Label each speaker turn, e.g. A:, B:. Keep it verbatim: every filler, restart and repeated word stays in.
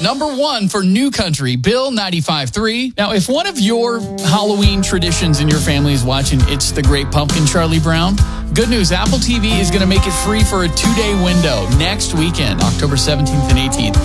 A: Number one for New Country, Bill ninety-five point three. Now, if one of your Halloween traditions in your family is watching It's the Great Pumpkin, Charlie Brown, good news, Apple T V is going to make it free for a two-day window next weekend, October seventeenth and eighteenth.